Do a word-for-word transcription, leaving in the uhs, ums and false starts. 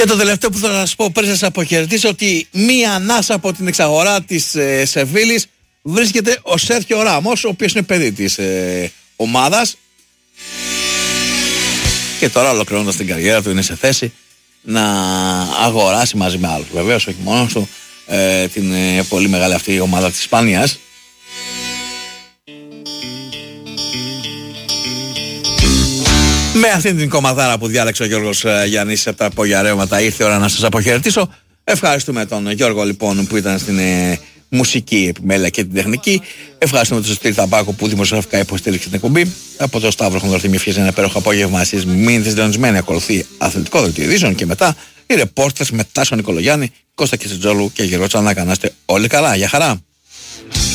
Και το τελευταίο που θα σας πω πριν σας αποχαιρετήσω, ότι μία ανάσα από την εξαγορά της ε, Σεβίλης βρίσκεται ο Σέρχιο Ράμος, ο οποίος είναι παιδί της ε, ομάδας και τώρα, ολοκληρώνοντας την καριέρα του, είναι σε θέση να αγοράσει μαζί με άλλους, βεβαίως όχι μόνος του, ε, την ε, πολύ μεγάλη αυτή ομάδα της Ισπανίας. Με αυτήν την κομματάρα που διάλεξε ο Γιώργος ε, Γιάννης από τα απογειαρέωματα, ήρθε η ώρα να σας αποχαιρετήσω. Ευχαριστούμε τον Γιώργο λοιπόν που ήταν στην ε, μουσική επιμέλεια και την τεχνική. Ευχαριστούμε τον Στήρι Ταμπάκο που δημοσιογραφικά υποστήριξε την εκπομπή. Από το Σταύρο Χονδορθήμη ευχαριστώ ένα υπέροχο απόγευμα. Εσείς μείνετε συντονισμένοι, ακολουθεί αθλητικό δελτίο ειδήσεων και μετά οι ρεπόρτες με Τάσο Νικολογιάννη, Κώστα Κιτσιτζόλου και Γιώργο Τσανάκα. Να είστε όλοι καλά, για χαρά.